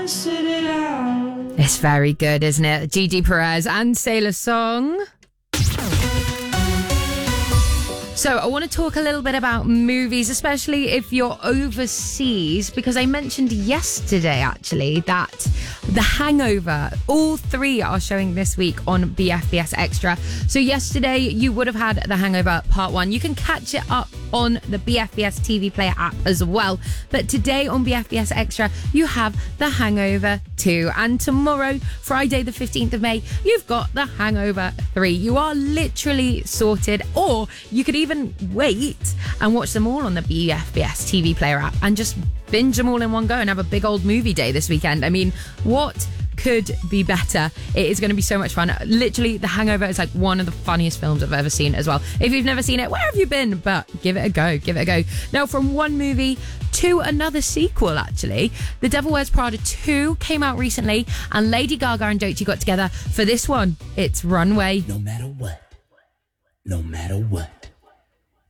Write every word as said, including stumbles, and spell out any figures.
It's very good, isn't it? Gigi Perez and Sailor Song. So I want to talk a little bit about movies, especially if you're overseas, because I mentioned yesterday, actually, that The Hangover, all three are showing this week on B F B S Extra. So yesterday, you would have had The Hangover Part one. You can catch it up on the B F B S T V Player app as well. But today on B F B S Extra, you have The Hangover two. And tomorrow, Friday the fifteenth of May, you've got The Hangover three. You are literally sorted. Or you could even wait and watch them all on the B F B S T V Player app and just binge them all in one go and have a big old movie day this weekend. I mean, what could be better? It is going to be so much fun. Literally, The Hangover is like one of the funniest films I've ever seen as well. If you've never seen it, where have you been? But give it a go. Give it a go. Now, from one movie to another sequel, actually. The Devil Wears Prada two came out recently, and Lady Gaga and Doechii got together for this one. It's Runway. No matter what. No matter what.